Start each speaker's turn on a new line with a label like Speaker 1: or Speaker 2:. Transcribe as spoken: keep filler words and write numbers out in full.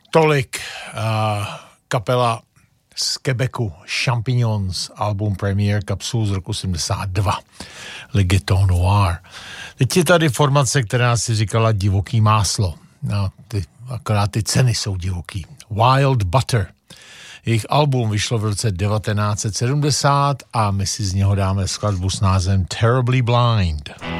Speaker 1: Tolik uh, kapela z Quebecu Champignons, album Premier Capsule z roku sedmdesát dva, Le Ghetto Noir. Teď je tady formace, která si říkala divoký máslo. No, ty, akorát ty ceny jsou divoký. Wild Butter. Jejich album vyšlo v roce devatenáct set sedmdesát a my si z něho dáme skladbu s názvem Terribly Blind.